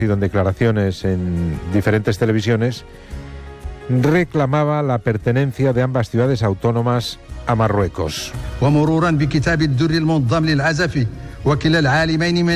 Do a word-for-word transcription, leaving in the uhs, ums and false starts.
en declaraciones en diferentes televisiones, reclamaba la pertenencia de ambas ciudades autónomas a Marruecos.